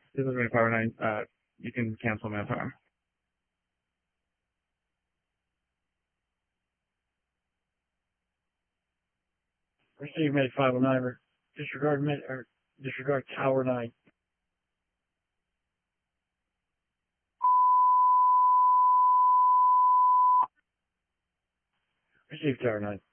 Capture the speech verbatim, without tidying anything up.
This is Ray Power nine. Uh, you can cancel my alarm. Receive Med five oh nine, or disregard Med, or disregard Tower nine. Receive Tower nine.